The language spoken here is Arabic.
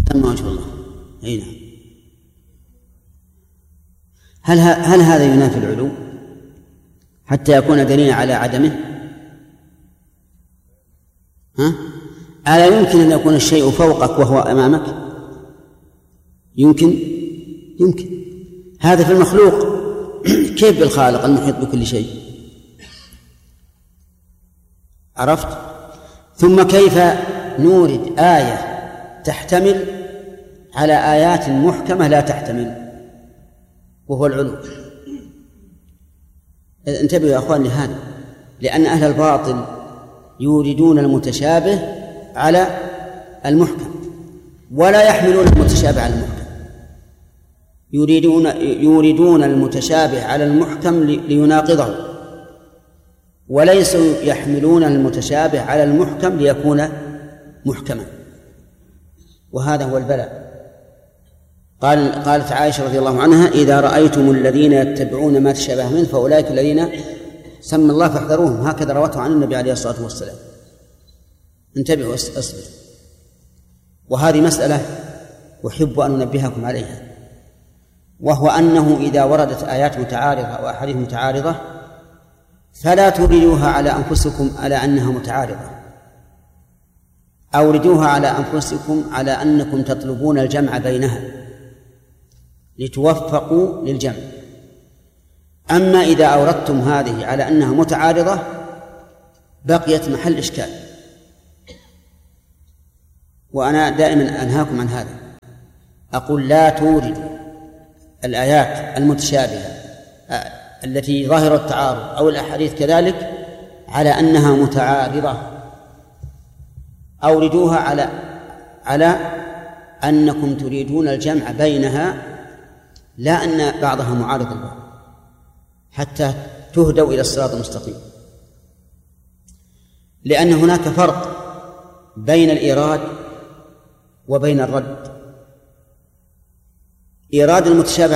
ثم وجه الله. أي نعم. هل هذا ينافي العلو حتى يكون دليلا على عدمه؟ ألا يمكن أن يكون الشيء فوقك وهو أمامك؟ يمكن هذا في المخلوق. كيف بالخالق المحيط بكل شيء؟ عرفت؟ ثم كيف نورد آية تحتمل على آيات محكمة لا تحتمل وهو العلو؟ انتبهوا يا أخوان لهذا، لأن أهل الباطل يوردون المتشابه على المحكم ولا يحملون المتشابه على المحكم، يوردون المتشابه على المحكم ليناقضه، وليسوا يحملون المتشابه على المحكم ليكون محكما. وهذا هو البلاء. قالت عائشة رضي الله عنها: إذا رأيتم الذين يتبعون ما تشابه منه فأولئك الذين سمى الله فاحذروهم. هكذا روته عن النبي عليه الصلاة والسلام. انتبهوا، اصبر. وهذه مسألة أحب أن أنبهكم عليها، وهو أنه إذا وردت آيات متعارضة وأحاديث متعارضة فلا توردوها على أنفسكم على أنها متعارضة، أوردوها على أنفسكم على أنكم تطلبون الجمع بينها لتوفقوا للجمع. أما إذا أوردتم هذه على أنها متعارضة بقيت محل إشكال. وأنا دائما أنهاكم عن هذا، أقول لا توردوا الآيات المتشابهة التي ظاهر التعارض أو الأحاديث كذلك على أنها متعارضة، أوردوها على أنكم تريدون الجمع بينها، لا أن بعضها معارض البعض، حتى تهدوا إلى الصراط المستقيم. لأن هناك فرق بين الإيراد وبين الرد. إيراد المتشابه